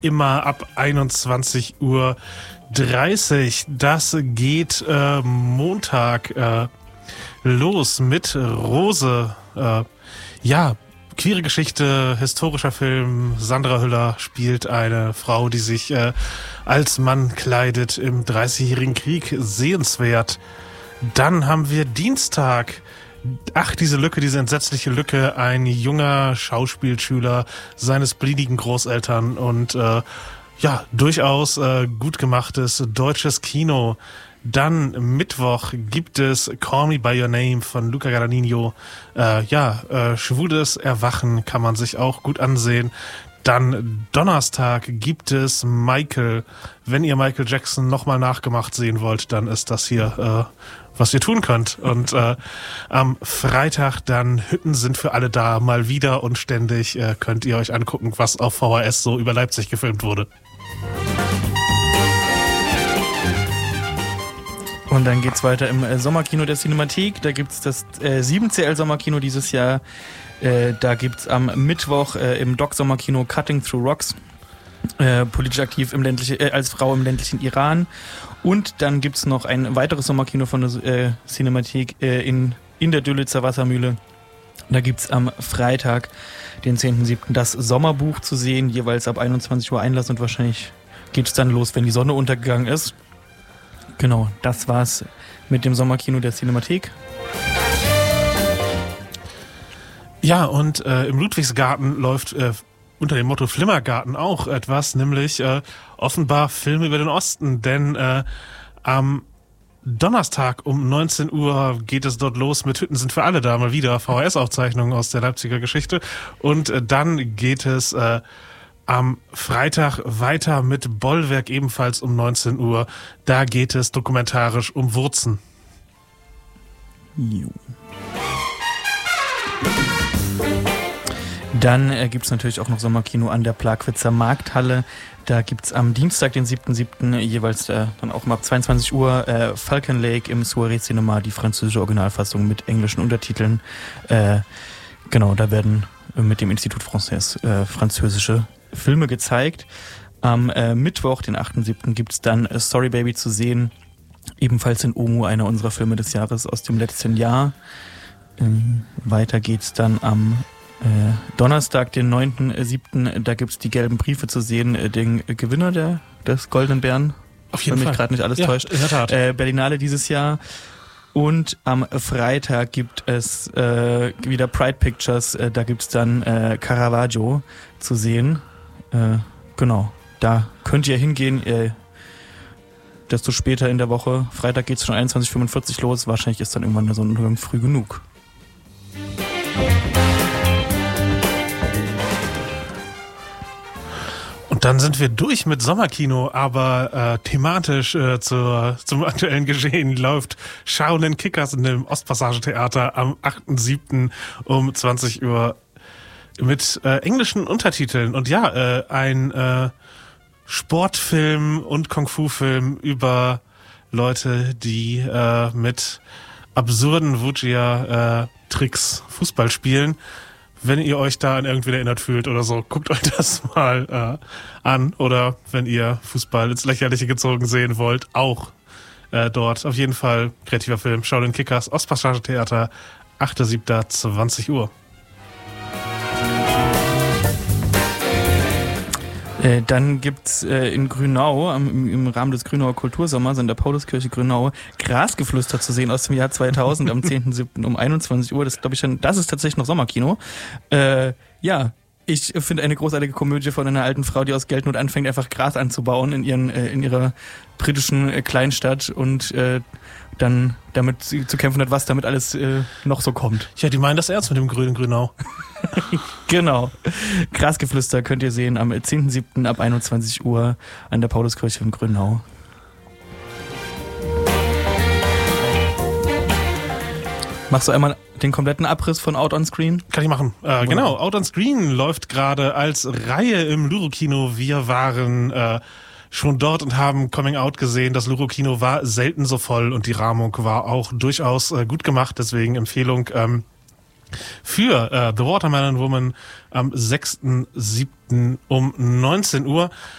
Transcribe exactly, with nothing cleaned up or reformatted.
immer ab einundzwanzig Uhr dreißig. Das geht äh, Montag äh, los mit Rose. Äh, ja, queere Geschichte, historischer Film. Sandra Hüller spielt eine Frau, die sich äh, als Mann kleidet im dreißigjährigen Krieg. Sehenswert. Dann haben wir Dienstag. Ach, diese Lücke, diese entsetzliche Lücke. Ein junger Schauspielschüler seines blindigen Großeltern und äh, ja, durchaus äh, gut gemachtes deutsches Kino. Dann Mittwoch gibt es Call Me By Your Name von Luca Guadagnino. Äh, ja, äh, schwules Erwachen kann man sich auch gut ansehen. Dann Donnerstag gibt es Michael. Wenn ihr Michael Jackson nochmal nachgemacht sehen wollt, dann ist das hier, äh, was ihr tun könnt. Und äh, am Freitag dann Hütten sind für alle da, mal wieder und ständig äh, könnt ihr euch angucken, was auf V H S so über Leipzig gefilmt wurde. Und dann geht's weiter im äh, Sommerkino der Cinemathek. Da gibt's das äh, sieben C L Sommerkino dieses Jahr. Äh, da gibt's am Mittwoch äh, im Doc Sommerkino Cutting Through Rocks. Äh, politisch aktiv im ländlichen, äh, als Frau im ländlichen Iran. Und dann gibt's noch ein weiteres Sommerkino von der äh, Cinemathek äh, in, in der Dülitzer Wassermühle. Da gibt's am Freitag, den zehnten siebten das Sommerbuch zu sehen, jeweils ab einundzwanzig Uhr Einlass und wahrscheinlich geht's dann los, wenn die Sonne untergegangen ist. Genau, das war's mit dem Sommerkino der Cinemathek. Ja, und äh, im Ludwigsgarten läuft äh, unter dem Motto Flimmergarten auch etwas, nämlich äh, offenbar Filme über den Osten, denn äh, am Donnerstag um neunzehn Uhr geht es dort los mit Hütten sind für alle da, mal wieder V H S-Aufzeichnungen aus der Leipziger Geschichte und äh, dann geht es äh, am Freitag weiter mit Bollwerk ebenfalls um neunzehn Uhr, da geht es dokumentarisch um Wurzen. Jo. Dann äh, gibt es natürlich auch noch Sommerkino an der Plagwitzer Markthalle. Da gibt es am Dienstag, den siebten siebten jeweils äh, dann auch um ab zweiundzwanzig Uhr äh, Falcon Lake im Soirée Cinema, die französische Originalfassung mit englischen Untertiteln. Äh, genau, da werden äh, mit dem Institut Français äh, französische Filme gezeigt. Am äh, Mittwoch, den achten siebten gibt es dann äh, Sorry Baby zu sehen. Ebenfalls in Omu, einer unserer Filme des Jahres aus dem letzten Jahr. Ähm, weiter geht's dann am Äh, Donnerstag, den neunten siebten Da gibt's die gelben Briefe zu sehen, äh, den Gewinner der, des Goldenen Bären. Auf jeden Wenn Fall. mich gerade nicht alles ja, täuscht. In der Tat. Äh, Berlinale dieses Jahr. Und am Freitag gibt es äh, wieder Pride Pictures. Äh, da gibt's dann äh, Caravaggio zu sehen. Äh, genau, da könnt ihr hingehen. Äh, desto später in der Woche. Freitag geht's schon einundzwanzig Uhr fünfundvierzig los. Wahrscheinlich ist dann irgendwann der Sonnenuntergang früh genug. Und dann sind wir durch mit Sommerkino, aber äh, thematisch äh, zur, zum aktuellen Geschehen läuft Shaolin Kickers in dem Ostpassage-Theater am achten siebten um zwanzig Uhr mit äh, englischen Untertiteln. Und ja, äh, ein äh, Sportfilm und Kung-Fu-Film über Leute, die äh, mit absurden Wuxia-Tricks Fußball spielen. Wenn ihr euch da an irgendwen erinnert fühlt oder so, guckt euch das mal äh, an. Oder wenn ihr Fußball ins Lächerliche gezogen sehen wollt, auch äh, dort. Auf jeden Fall kreativer Film, Shaolin Kickers, Ostpassage Theater, achter siebter zwanzig Uhr. Äh, dann gibt's äh, in Grünau, am, im, im Rahmen des Grünauer Kultursommers in der Pauluskirche Grünau, Grasgeflüster zu sehen aus dem Jahr zweitausend am zehnten siebten um einundzwanzig Uhr. Das glaube ich dann, das ist tatsächlich noch Sommerkino. Äh, ja, ich finde eine großartige Komödie von einer alten Frau, die aus Geldnot anfängt, einfach Gras anzubauen in ihren, äh, in ihrer britischen äh, Kleinstadt und äh, dann damit zu kämpfen hat, was damit alles äh, noch so kommt. Ja, die meinen das ernst mit dem grünen Grünau. Genau. Grasgeflüster könnt ihr sehen am zehnten siebten ab einundzwanzig Uhr an der Pauluskirche in Grünau. Machst du einmal den kompletten Abriss von Out on Screen? Kann ich machen. Äh, genau, Out on Screen läuft gerade als Reihe im Luro-Kino. Wir waren äh, schon dort und haben Coming Out gesehen. Das Luro-Kino war selten so voll und die Rahmung war auch durchaus äh, gut gemacht. Deswegen Empfehlung ähm, für äh, The Watermelon Woman am sechsten siebten um neunzehn Uhr.